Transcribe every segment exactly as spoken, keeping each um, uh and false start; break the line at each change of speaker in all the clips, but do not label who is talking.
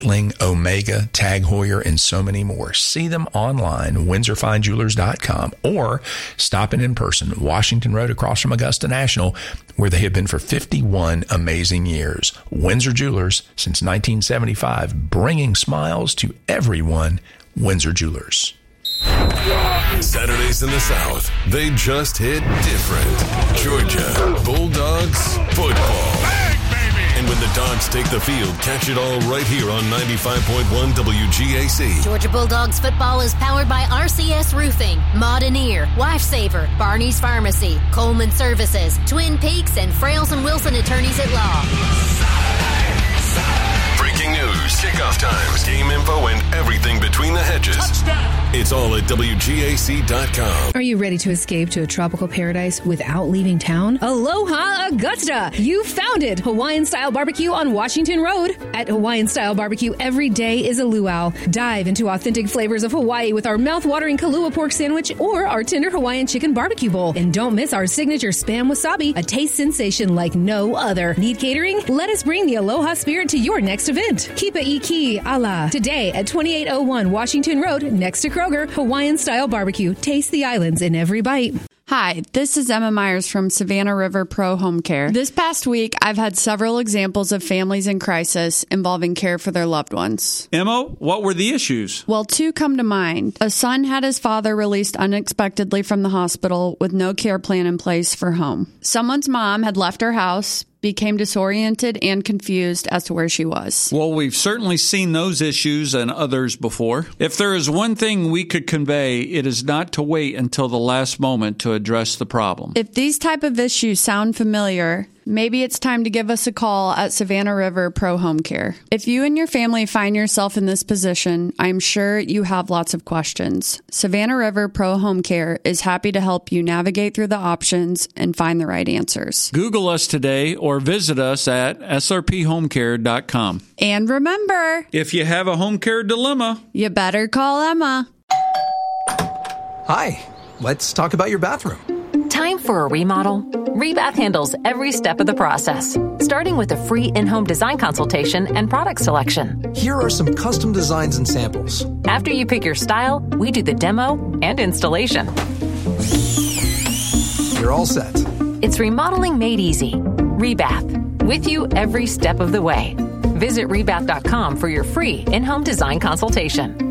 Omega, Tag Heuer, and so many more. See them online, windsor fine jewelers dot com, or stop in in person, Washington Road across from Augusta National, where they have been for fifty-one amazing years. Windsor Jewelers, since nineteen seventy-five, bringing smiles to everyone. Windsor Jewelers.
Saturdays in the South, they just hit different. Georgia Bulldogs football. And when the Dogs take the field, catch it all right here on ninety-five point one W G A C.
Georgia Bulldogs football is powered by R C S Roofing, Modernir, Lifesaver, Barney's Pharmacy, Coleman Services, Twin Peaks, and Frails and Wilson Attorneys at Law.
Breaking news, kickoff times, game info, and everything between the hedges. Touchdown. It's all at W G A C dot com.
Are you ready to escape to a tropical paradise without leaving town? Aloha Augusta! You found it! Hawaiian-style barbecue on Washington Road. At Hawaiian-style barbecue, every day is a luau. Dive into authentic flavors of Hawaii with our mouth-watering Kalua pork sandwich or our tender Hawaiian chicken barbecue bowl. And don't miss our signature Spam Wasabi, a taste sensation like no other. Need catering? Let us bring the Aloha spirit to your next event. Keep a iki ala today at twenty-eight oh one Washington Road next to Kroger. Hawaiian-style barbecue. Taste the islands in every bite.
Hi, this is Emma Myers from Savannah River Pro Home Care. This past week, I've had several examples of families in crisis involving care for their loved ones.
Emma, what were the issues?
Well, two come to mind. A son had his father released unexpectedly from the hospital with no care plan in place for home. Someone's mom had left her house, became disoriented and confused as to where she was.
Well, we've certainly seen those issues and others before. If there is one thing we could convey, it is not to wait until the last moment to address the problem.
If these type of issues sound familiar, maybe it's time to give us a call at Savannah River Pro Home Care. If you and your family find yourself in this position, I'm sure you have lots of questions. Savannah River Pro Home Care is happy to help you navigate through the options and find the right answers.
Google us today or visit us at S R P home care dot com.
And remember,
if you have a home care dilemma,
you better call Emma.
Hi, let's talk about your bathroom.
Time for a remodel? Rebath handles every step of the process, starting with a free in-home design consultation and product selection.
Here are some custom designs and samples.
After you pick your style, we do the demo and installation.
You're all set.
It's remodeling made easy. Rebath, with you every step of the way. Visit rebath dot com for your free in-home design consultation.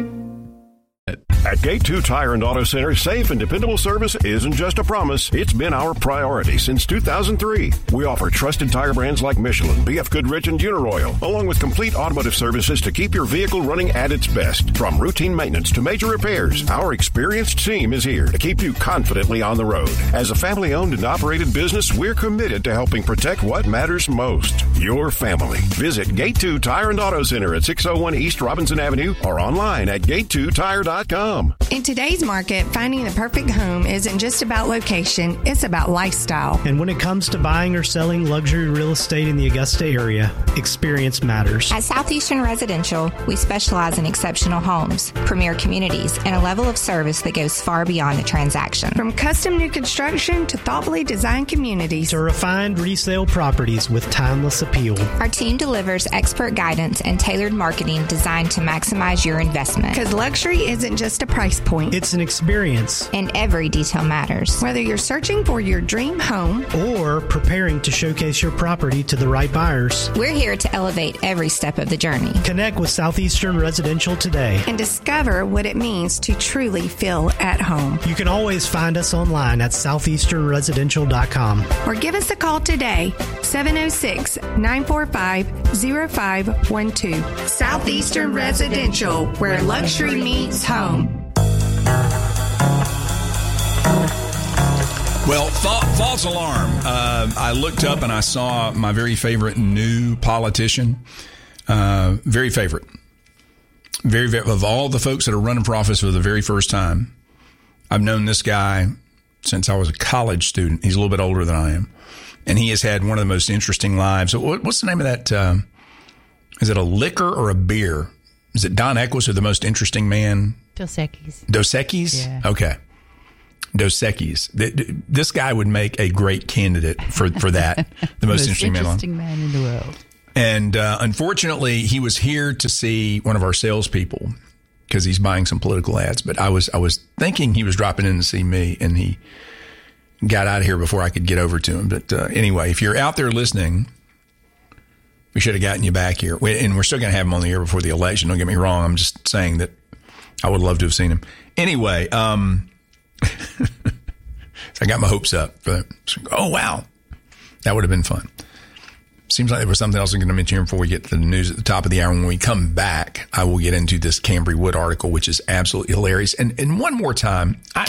At Gate two Tire and Auto Center, safe and dependable service isn't just a promise, it's been our priority since two thousand three. We offer trusted tire brands like Michelin, B F Goodrich, and Uniroyal, along with complete automotive services to keep your vehicle running at its best. From routine maintenance to major repairs, our experienced team is here to keep you confidently on the road. As a family-owned and operated business, we're committed to helping protect what matters most, your family. Visit Gate two Tire and Auto Center at six oh one East Robinson Avenue or online at gate two tire dot com.
In today's market, finding the perfect home isn't just about location, it's about lifestyle.
And when it comes to buying or selling luxury real estate in the Augusta area, experience matters.
At Southeastern Residential, we specialize in exceptional homes, premier communities, and a level of service that goes far beyond the transaction.
From custom new construction to thoughtfully designed communities
to refined resale properties with timeless appeal.
Our team delivers expert guidance and tailored marketing designed to maximize your investment.
Because luxury isn't just a price point.
It's an experience.
And every detail matters.
Whether you're searching for your dream home
or preparing to showcase your property to the right buyers,
we're here to elevate every step of the journey.
Connect with Southeastern Residential today
and discover what it means to truly feel at home.
You can always find us online at southeastern residential dot com
or give us a call today, seven oh six, nine four five, oh five one two. Southeastern Residential, where luxury meets home.
Well, fa- false alarm. Uh, I looked up and I saw my very favorite new politician. Uh, very favorite. Very, very, of all the folks that are running for office for the very first time, I've known this guy since I was a college student. He's a little bit older than I am. And he has had one of the most interesting lives. What, what's the name of that? Uh, is it a liquor or a beer? Is it Don Equus or the most interesting man?
Dos Equis.
Dos Equis?
Yeah.
Okay. Dos Equis. This guy would make a great candidate for, for that. The most, most interesting,
interesting
man,
man in the world.
And uh, unfortunately, he was here to see one of our salespeople because he's buying some political ads. But I was I was thinking he was dropping in to see me, and he got out of here before I could get over to him. But uh, anyway, if you're out there listening, we should have gotten you back here. We, and we're still going to have him on the air before the election. Don't get me wrong. I'm just saying that I would love to have seen him. Anyway, um, so I got my hopes up. But, oh, wow. That would have been fun. Seems like there was something else I'm going to mention here before we get to the news at the top of the hour. When we come back, I will get into this Cambry Wood article, which is absolutely hilarious. And, and one more time, I...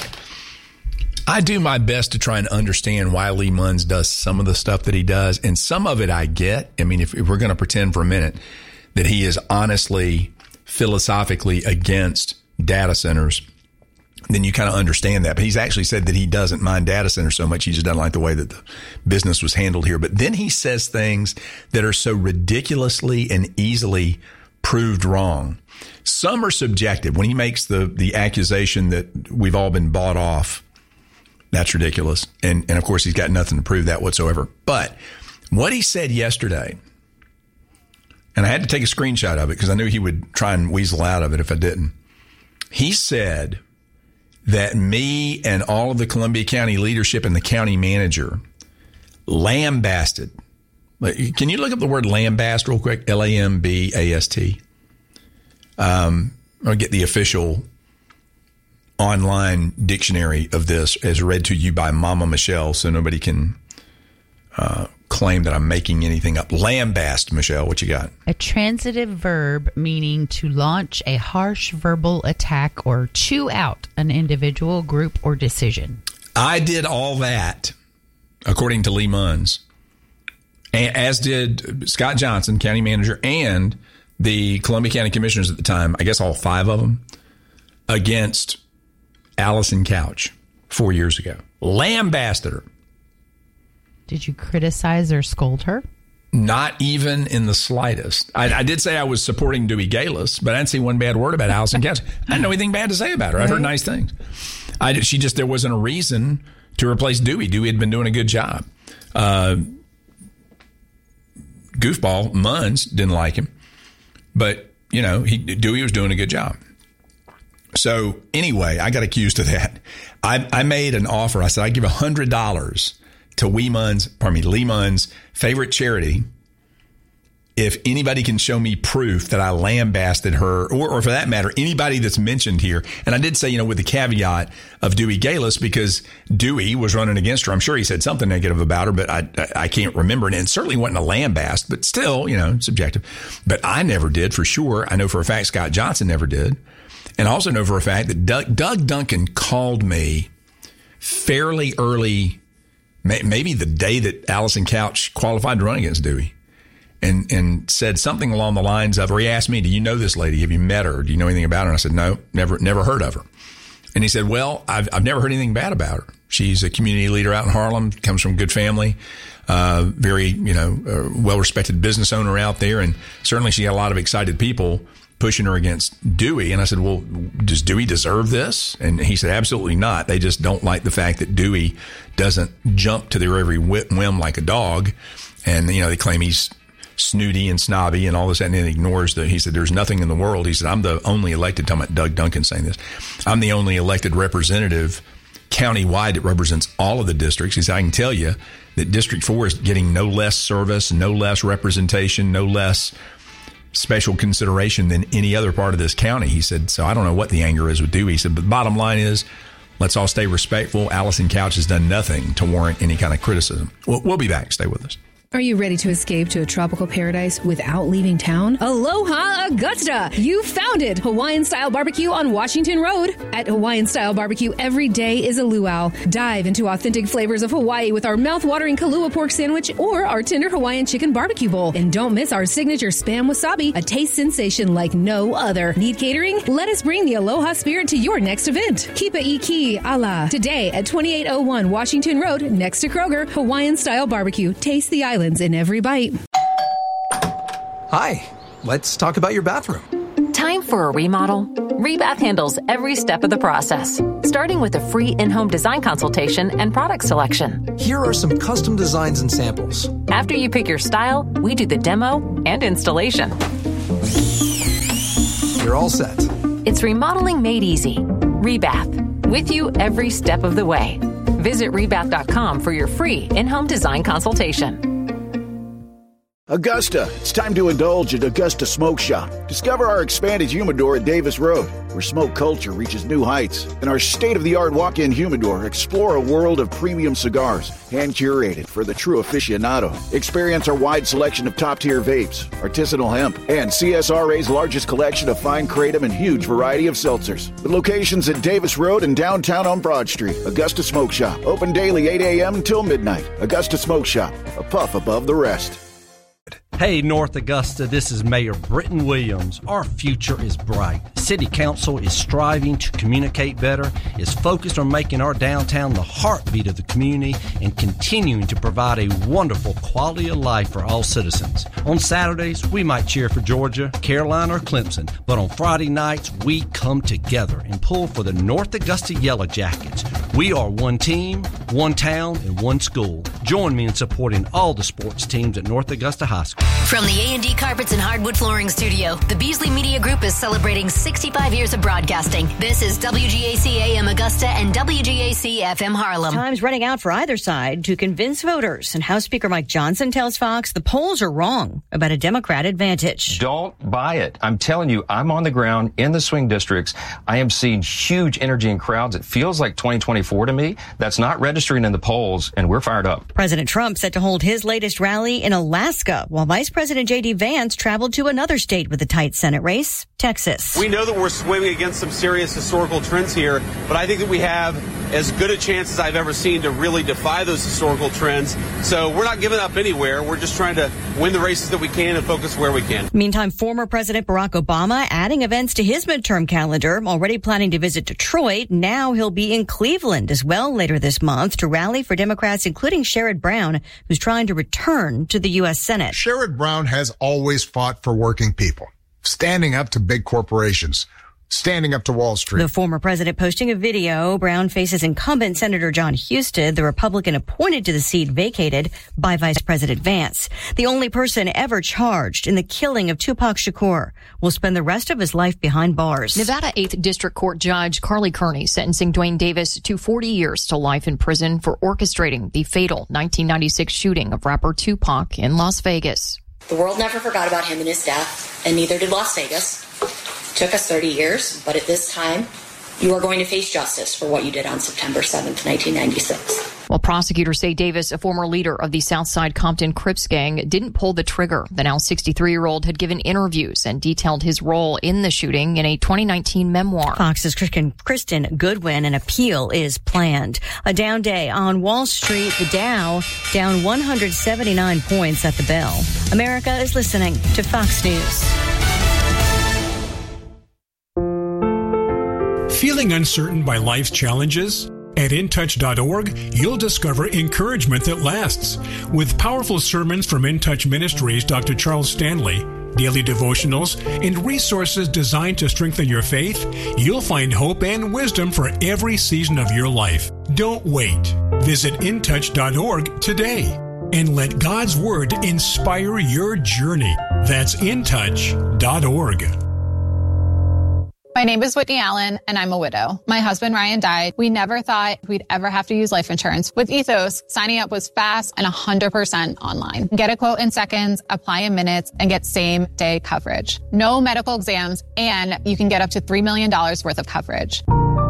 I do my best to try and understand why Lee Munns does some of the stuff that he does. And some of it I get. I mean, if, if we're going to pretend for a minute that he is honestly, philosophically against data centers, then you kind of understand that. But he's actually said that he doesn't mind data centers so much. He just doesn't like the way that the business was handled here. But then he says things that are so ridiculously and easily proved wrong. Some are subjective. When he makes the, the accusation that we've all been bought off, that's ridiculous. And, and of course, he's got nothing to prove that whatsoever. But what he said yesterday, and I had to take a screenshot of it because I knew he would try and weasel out of it if I didn't. He said that me and all of the Columbia County leadership and the county manager lambasted. Can you look up the word lambast real quick? L A M B A S T. Um, I'll get the official online dictionary of this as read to you by Mama Michelle, so nobody can uh, claim that I'm making anything up. Lambast, Michelle, what you got?
A transitive verb meaning to launch a harsh verbal attack or chew out an individual, group, or decision.
I did all that, according to Lee Munns, as did Scott Johnson, county manager, and the Columbia County commissioners at the time, I guess all five of them, against Allison Couch four years ago. Lambasted her.
Did you criticize or scold her?
Not even in the slightest. I, I did say I was supporting Dewey Galis, but I didn't say one bad word about Allison Couch. I didn't know anything bad to say about her. I heard nice things. I, she just, there wasn't a reason to replace Dewey. Dewey had been doing a good job. Uh, goofball Munns didn't like him, but, you know, he, Dewey was doing a good job. So anyway, I got accused of that. I, I made an offer. I said I'd give one hundred dollars to Lee Munns, pardon me, Lee Munns' favorite charity if anybody can show me proof that I lambasted her, or, or for that matter, anybody that's mentioned here. And I did say, you know, with the caveat of Dewey Galis, because Dewey was running against her. I'm sure he said something negative about her, but I I can't remember. And it certainly wasn't a lambast, but still, you know, subjective. But I never did for sure. I know for a fact Scott Johnson never did. And I also know for a fact that Doug, Doug Duncan called me fairly early, maybe the day that Allison Couch qualified to run against Dewey, and and said something along the lines of, or he asked me, do you know this lady? Have you met her? Do you know anything about her? And I said, no, never never heard of her. And he said, well, I've, I've never heard anything bad about her. She's a community leader out in Harlem, comes from a good family, uh, very, you know, uh, well-respected business owner out there. And certainly she had a lot of excited people pushing her against Dewey. And I said, well, does Dewey deserve this? And he said, absolutely not. They just don't like the fact that Dewey doesn't jump to their every whim like a dog. And, you know, they claim he's snooty and snobby and all this, and then ignores the, he said, there's nothing in the world. He said, I'm the only elected, talking about Doug Duncan saying this, I'm the only elected representative countywide that represents all of the districts. He said, I can tell you that District four is getting no less service, no less representation, no less special consideration than any other part of this county. He said, so I don't know what the anger is with Dewey. He said, but the bottom line is, let's all stay respectful. Allison Couch has done nothing to warrant any kind of criticism. We'll, we'll be back. Stay with us.
Are you ready to escape to a tropical paradise without leaving town? Aloha Augusta! You found it! Hawaiian-style barbecue on Washington Road. At Hawaiian-style barbecue, every day is a luau. Dive into authentic flavors of Hawaii with our mouth-watering Kalua pork sandwich or our tender Hawaiian chicken barbecue bowl. And don't miss our signature Spam Wasabi, a taste sensation like no other. Need catering? Let us bring the Aloha spirit to your next event. Kipa Iki Ala. Today at twenty-eight oh one Washington Road, next to Kroger, Hawaiian-style barbecue. Taste the islands in every bite.
Hi, let's talk about your bathroom.
Time for a remodel? Rebath handles every step of the process, starting with a free in-home design consultation and product selection.
Here are some custom designs and samples.
After you pick your style, we do the demo and installation.
You're all set.
It's remodeling made easy. Rebath, with you every step of the way. Visit rebath dot com for your free in-home design consultation.
Augusta, it's time to indulge at Augusta Smoke Shop. Discover our expanded humidor at Davis Road, where smoke culture reaches new heights. In our state-of-the-art walk-in humidor, explore a world of premium cigars, hand-curated for the true aficionado. Experience our wide selection of top-tier vapes, artisanal hemp, and C S R A's largest collection of fine kratom and huge variety of seltzers. With locations at Davis Road and downtown on Broad Street, Augusta Smoke Shop. Open daily eight a.m. until midnight. Augusta Smoke Shop, a puff above the rest.
Hey, North Augusta, this is Mayor Britton Williams. Our future is bright. City Council is striving to communicate better, is focused on making our downtown the heartbeat of the community, and continuing to provide a wonderful quality of life for all citizens. On Saturdays, we might cheer for Georgia, Carolina, or Clemson, but on Friday nights, we come together and pull for the North Augusta Yellow Jackets. We are one team, one town, and one school. Join me in supporting all the sports teams at North Augusta High School.
From the A and D Carpets and Hardwood Flooring Studio, the Beasley Media Group is celebrating sixty-five years of broadcasting. This is W G A C A M Augusta and W G A C F M Harlem.
Time's running out for either side to convince voters, and House Speaker Mike Johnson tells Fox the polls are wrong about a Democrat advantage.
Don't buy it. I'm telling you, I'm on the ground in the swing districts. I am seeing huge energy in crowds. It feels like twenty twenty-four to me. That's not registering in the polls, and we're fired up.
President Trump set to hold his latest rally in Alaska, while Vice President J D Vance traveled to another state with a tight Senate race, Texas.
We know that we're swimming against some serious historical trends here, but I think that we have as good a chance as I've ever seen to really defy those historical trends. So we're not giving up anywhere. We're just trying to win the races that we can and focus where we can.
Meantime, former President Barack Obama adding events to his midterm calendar, already planning to visit Detroit. Now he'll be in Cleveland as well later this month to rally for Democrats, including Sherrod Brown, who's trying to return to the U S Senate.
Sherrod Brown has always fought for working people, standing up to big corporations, standing up to Wall Street.
The former president posting a video. Brown faces incumbent Senator John Husted, the Republican appointed to the seat vacated by Vice President Vance. The only person ever charged in the killing of Tupac Shakur will spend the rest of his life behind bars.
Nevada eighth District Court Judge Carly Kearney sentencing Dwayne Davis to forty years to life in prison for orchestrating the fatal nineteen ninety-six shooting of rapper Tupac in Las Vegas.
The world never forgot about him and his death, and neither did Las Vegas. It took us thirty years, but at this time, you are going to face justice for what you did on September seventh, nineteen ninety-six.
Well, prosecutors say Davis, a former leader of the Southside Compton Crips gang, didn't pull the trigger. The now sixty-three-year-old had given interviews and detailed his role in the shooting in a twenty nineteen memoir.
Fox's Kristen Goodwin, an appeal is planned. A down day on Wall Street, the Dow down one hundred seventy-nine points at the bell. America is listening to Fox News.
Feeling uncertain by life's challenges? At in touch dot org, you'll discover encouragement that lasts. With powerful sermons from In Touch Ministries' Doctor Charles Stanley, daily devotionals, and resources designed to strengthen your faith, you'll find hope and wisdom for every season of your life. Don't wait. Visit in touch dot org today and let God's Word inspire your journey. That's in touch dot org.
My name is Whitney Allen, and I'm a widow. My husband, Ryan, died. We never thought we'd ever have to use life insurance. With Ethos, signing up was fast and one hundred percent online. Get a quote in seconds, apply in minutes, and get same-day coverage. No medical exams, and you can get up to three million dollars worth of coverage.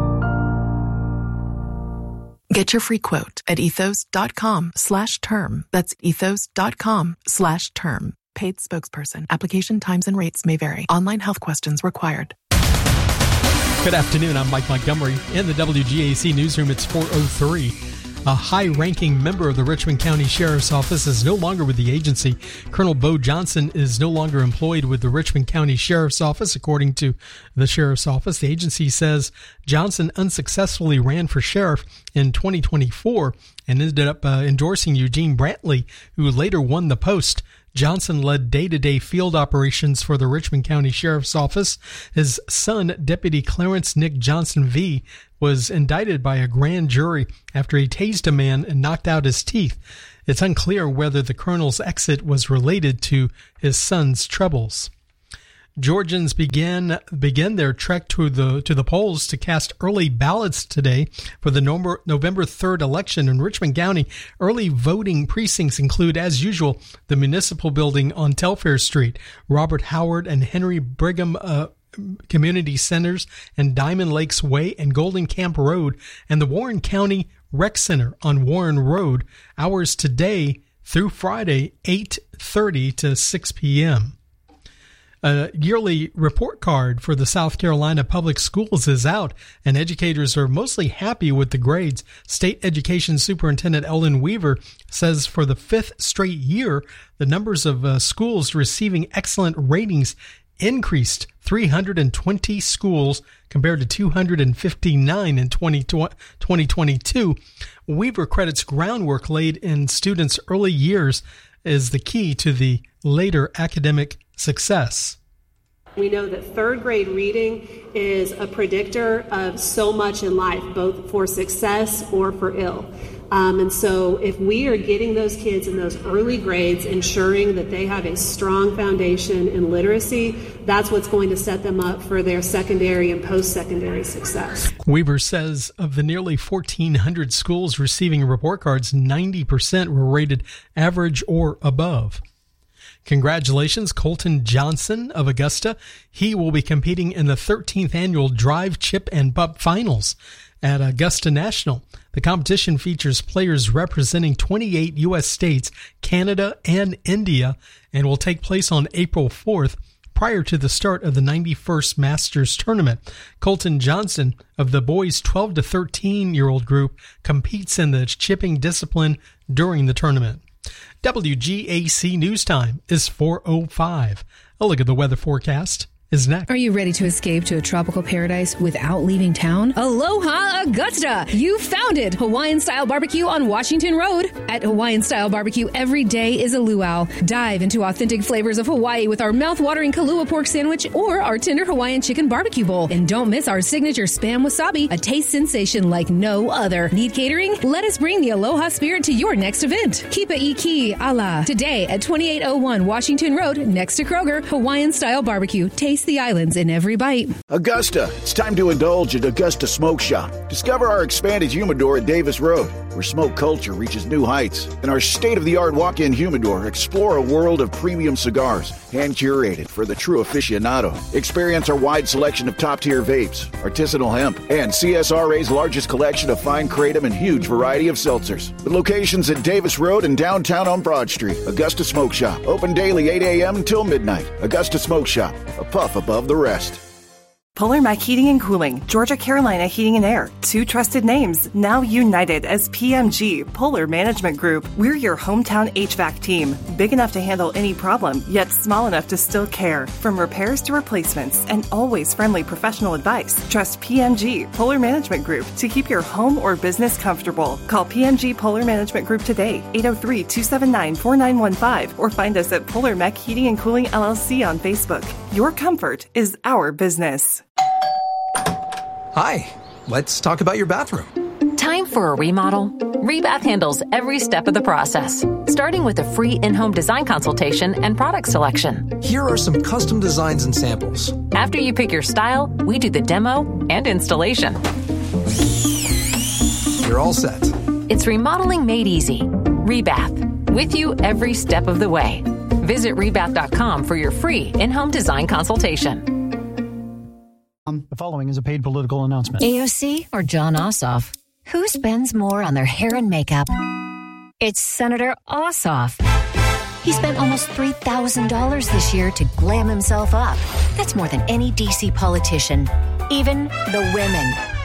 Get your free quote at ethos dot com slash term. That's ethos dot com slash term. Paid spokesperson. Application times and rates may vary. Online health questions required.
Good afternoon. I'm Mike Montgomery. In the W G A C newsroom, it's four oh three. A high-ranking member of the Richmond County Sheriff's Office is no longer with the agency. Colonel Bo Johnson is no longer employed with the Richmond County Sheriff's Office, according to the Sheriff's Office. The agency says Johnson unsuccessfully ran for sheriff in twenty twenty-four and ended up uh, endorsing Eugene Brantley, who later won the post. Johnson led day-to-day field operations for the Richmond County Sheriff's Office. His son, Deputy Clarence Nick Johnson V., was indicted by a grand jury after he tased a man and knocked out his teeth. It's unclear whether the colonel's exit was related to his son's troubles. Georgians began began their trek to the to the polls to cast early ballots today for the November, November third election in Richmond County. Early voting precincts include, as usual, the Municipal Building on Telfair Street, Robert Howard and Henry Brigham uh, Community Centers, and Diamond Lakes Way and Golden Camp Road, and the Warren County Rec Center on Warren Road. Hours today through Friday, eight thirty to six p.m. A yearly report card for the South Carolina Public Schools is out, and educators are mostly happy with the grades. State Education Superintendent Ellen Weaver says for the fifth straight year, the numbers of uh, schools receiving excellent ratings increased. three hundred twenty schools compared to two hundred fifty-nine in twenty twenty-two. Weaver credits groundwork laid in students' early years as the key to the later academic success.
We know that third grade reading is a predictor of so much in life, both for success or for ill. Um, and so if we are getting those kids in those early grades, ensuring that they have a strong foundation in literacy, that's what's going to set them up for their secondary and post-secondary success.
Weaver says of the nearly fourteen hundred schools receiving report cards, ninety percent were rated average or above. Congratulations, Colton Johnson of Augusta. He will be competing in the thirteenth annual Drive, Chip, and Pup Finals at Augusta National. The competition features players representing twenty-eight U S states, Canada, and India, and will take place on April fourth, prior to the start of the ninety-first Masters Tournament. Colton Johnson of the boys twelve to thirteen-year-old group competes in the chipping discipline during the tournament. W G A C News Time is four oh five. A look at the weather forecast is next.
Are you ready to escape to a tropical paradise without leaving town? Aloha Augusta! You found it! Hawaiian-style barbecue on Washington Road. At Hawaiian-style barbecue, every day is a luau. Dive into authentic flavors of Hawaii with our mouth-watering Kalua pork sandwich or our tender Hawaiian chicken barbecue bowl. And don't miss our signature Spam Wasabi, a taste sensation like no other. Need catering? Let us bring the Aloha spirit to your next event. Kipa Iki Ala. Today at twenty-eight oh one Washington Road, next to Kroger, Hawaiian-style barbecue. Taste the islands in every bite.
Augusta, it's time to indulge at Augusta Smoke Shop. Discover our expanded humidor at Davis Road, where smoke culture reaches new heights. And our state-of-the-art walk-in humidor, explore a world of premium cigars, hand-curated for the true aficionado. Experience our wide selection of top-tier vapes, artisanal hemp, and C S R A's largest collection of fine kratom and huge variety of seltzers. With locations at Davis Road and downtown on Broad Street. Augusta Smoke Shop, open daily eight a.m. until midnight. Augusta Smoke Shop, a puff above the rest.
Polar Mac Heating and Cooling, Georgia Carolina Heating and Air, two trusted names, now united as P M G, Polar Management Group. We're your hometown H V A C team, big enough to handle any problem, yet small enough to still care. From repairs to replacements, and always friendly professional advice. Trust P M G, Polar Management Group, to keep your home or business comfortable. Call P M G Polar Management Group today, eight oh three, two seven nine, four nine one five, or find us at Polar Mac Heating and Cooling L L C on Facebook. Your comfort is our business.
Hi, let's talk about your bathroom.
Time for a remodel? Rebath handles every step of the process, starting with a free in-home design consultation and product selection.
Here are some custom designs and samples.
After you pick your style, we do the demo and installation.
You're all set.
It's remodeling made easy. Rebath, with you every step of the way. Visit rebath dot com for your free in-home design consultation.
The following is a paid political announcement.
A O C or John Ossoff? Who spends more on their hair and makeup? It's Senator Ossoff. He spent almost three thousand dollars this year to glam himself up. That's more than any D C politician, even the women.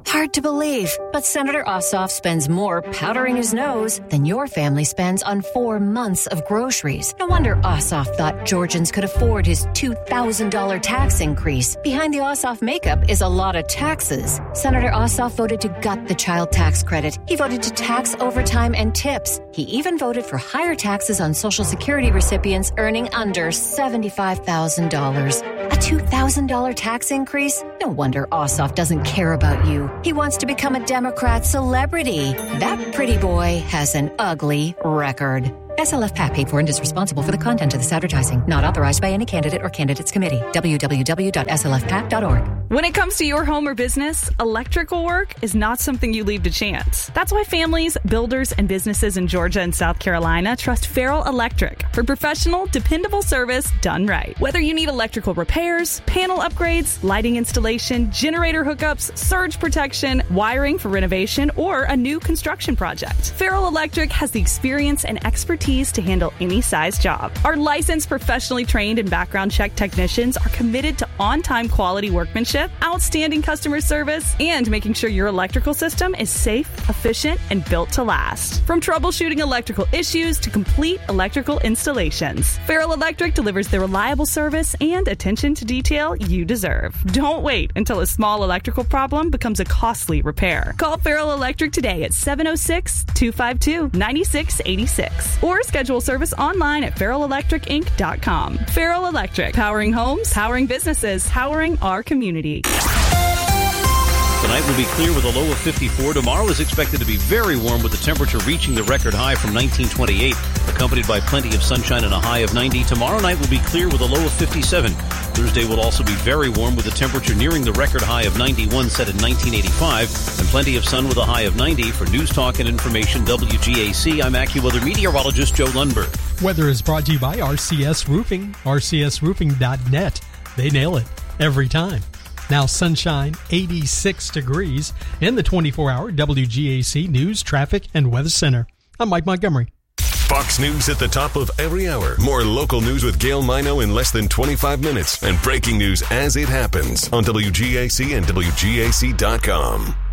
Hard to believe, but Senator Ossoff spends more powdering his nose than your family spends on four months of groceries. No wonder Ossoff thought Georgians could afford his two thousand dollars tax increase. Behind the Ossoff makeup is a lot of taxes. Senator Ossoff voted to gut the child tax credit. He voted to tax overtime and tips. He even voted for higher taxes on Social Security recipients earning under seventy-five thousand dollars. A two thousand dollars tax increase? No wonder Ossoff doesn't care about you. He wants to become a Democrat celebrity. That pretty boy has an ugly record. S L F PAC paid for and is responsible for the content of this advertising. Not authorized by any candidate or candidates committee. w w w dot s l f pac dot org.
When it comes to your home or business, electrical work is not something you leave to chance. That's why families, builders, and businesses in Georgia and South Carolina trust Farrell Electric for professional, dependable service done right. Whether you need electrical repairs, panel upgrades, lighting installation, generator hookups, surge protection, wiring for renovation, or a new construction project, Farrell Electric has the experience and expertise to handle any size job. Our licensed, professionally trained, and background check technicians are committed to on-time quality workmanship, outstanding customer service, and making sure your electrical system is safe, efficient, and built to last. From troubleshooting electrical issues to complete electrical installations, Farrell Electric delivers the reliable service and attention to detail you deserve. Don't wait until a small electrical problem becomes a costly repair. Call Farrell Electric today at seven oh six, two five two, nine six eight six or schedule service online at farrell electric inc dot com. Farrell Electric, powering homes, powering businesses, powering our community.
Tonight will be clear with a low of fifty-four. Tomorrow is expected to be very warm with the temperature reaching the record high from nineteen twenty-eight, accompanied by plenty of sunshine and a high of ninety. Tomorrow night will be clear with a low of fifty-seven. Thursday will also be very warm with the temperature nearing the record high of ninety-one set in nineteen eighty-five, and plenty of sun with a high of ninety. For News Talk and Information W G A C, I'm AccuWeather meteorologist Joe Lundberg.
Weather is brought to you by R C S Roofing, r c s roofing dot net. They nail it every time. Now sunshine, eighty-six degrees in the twenty-four hour W G A C News, Traffic, and Weather Center. I'm Mike Montgomery.
Fox News at the top of every hour. More local news with Gail Mino in less than twenty-five minutes. And breaking news as it happens on W G A C and W G A C dot com.